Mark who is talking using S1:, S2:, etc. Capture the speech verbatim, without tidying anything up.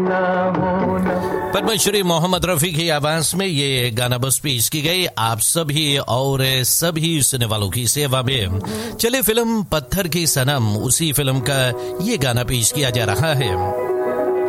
S1: पद्मश्री मोहम्मद रफी की आवाज में ये गाना बस पेश की गई आप सभी और सभी सुनने वालों की सेवा में। चले फिल्म पत्थर की सनम, उसी फिल्म का ये गाना पेश किया जा रहा है।